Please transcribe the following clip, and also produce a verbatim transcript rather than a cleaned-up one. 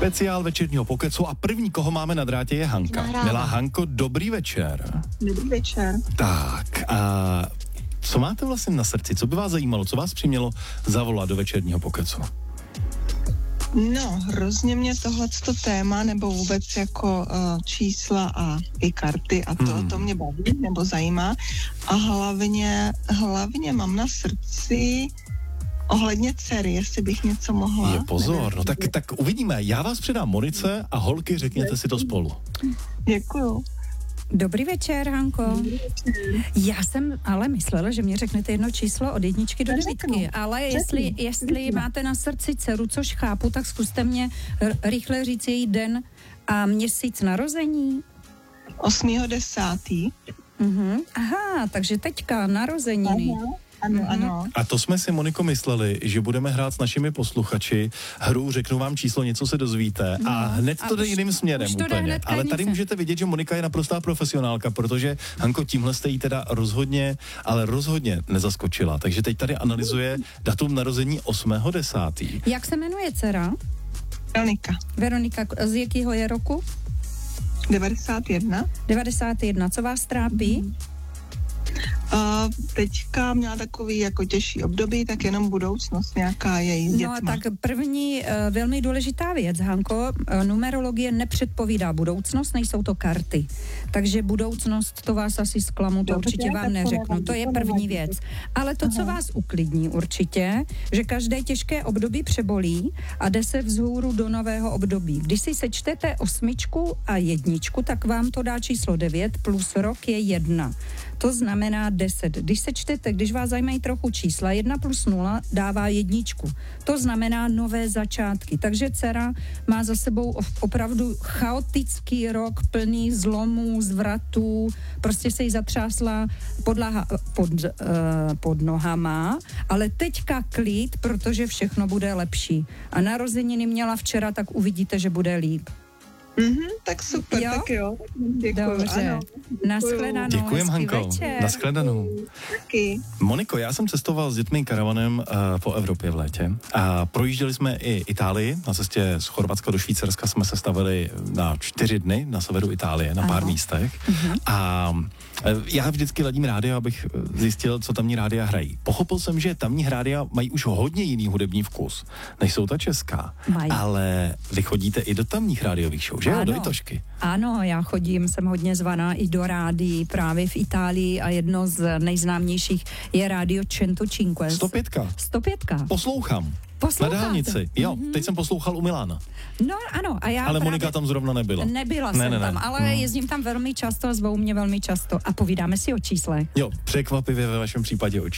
Speciál večerního pokecu a první, koho máme na drátě, je Hanka. Nahrává. Milá Hanko, dobrý večer. Dobrý večer. Tak, a co máte vlastně na srdci? Co by vás zajímalo? Co vás přimělo zavolat do večerního pokecu? No, hrozně mě tohleto téma, nebo vůbec jako uh, čísla a i karty a to, Hmm. to mě baví, nebo zajímá. A hlavně, hlavně mám na srdci ohledně dcery, jestli bych něco mohla. Je pozor, no tak, tak uvidíme. Já vás předám Monice a holky, řekněte si to spolu. Děkuju. Dobrý večer, Hanko. Já jsem ale myslela, že mě řeknete jedno číslo od jedničky do devítky, ale jestli, jestli máte na srdci dceru, což chápu, tak zkuste mě r- rychle říct její den a měsíc narození. osmého desátého Mhm. Aha, takže teďka narozeniny. Ano, ano, Mhm. ano. A to jsme si, Moniko, mysleli, že budeme hrát s našimi posluchači hru, řeknu vám číslo, něco se dozvíte No, a hned a to jde už- jiným směrem už to jde úplně. hned Ale tady krajnice. můžete vidět, že Monika je naprostá profesionálka, protože Hanko, tímhle jste jí teda rozhodně, ale rozhodně nezaskočila. Takže teď tady analyzuje datum narození osmého desátého Jak se jmenuje dcera? Veronika. Veronika, z jakého je roku? devadesát jedna. devadesát jedna. Co vás trápí? A teďka měla takový jako těžší období, tak jenom budoucnost nějaká její s No dětma. tak první uh, velmi důležitá věc, Hanko, uh, numerologie nepředpovídá budoucnost, nejsou to karty. Takže budoucnost, to vás asi zklamu, to Dobře, určitě tak vám to neřeknu. nevadí, To je to první nevadí. věc. Ale to, co vás uklidní určitě, že každé těžké období přebolí a jde se vzhůru do nového období. Když si sečtete osmičku a jedničku, tak vám to dá číslo devět plus rok je jedna. To znamená deset. Když sečtete, když vás zajímají trochu čísla, jedna plus nula dává jedničku. To znamená nové začátky. Takže dcera má za sebou opravdu chaotický rok plný zlomů, zvratů, prostě se jí zatřásla podlaha pod, uh, pod nohama, ale teďka klid, protože všechno bude lepší. A narozeniny měla včera, tak uvidíte, že bude líp. Mhm, tak super, Jo? tak jo. Děkuju, Dobře. ano. Nashledanou. Děkujem, hezký Hanko. večer. Nashledanou. Taky. Moniko, já jsem cestoval s dětmi karavanem uh, po Evropě v létě a projížděli jsme i Itálii. Na cestě z Chorvatska do Švýcarska jsme se stavili na čtyři dny na severu Itálie, na pár Ano. místech. Uh-huh. A uh, já vždycky ladím rádia, abych zjistil, co tamní rádia hrají. Pochopil jsem, že tamní rádia mají už hodně jiný hudební vkus, než jsou ta česká. Mají. Ale vy chodíte i do tamních rádiových show, že jo? Ano. Do Itošky. Ano, já chodím, jsem hodně zvaná i do rádií právě v Itálii a jedno z nejznámějších je rádio Cento Cinque. sto pět. sto pět. Poslouchám. Posloucháte? Na dálnici. Jo, Mhm. teď jsem poslouchal u Milána. No ano, a já Ale právě... Monika tam zrovna nebyla. Nebyla Ne, jsem ne, ne. tam, ale Hmm. jezdím tam velmi často a zvou mě velmi často a povídáme si o číslech. Jo, překvapivě ve vašem případě o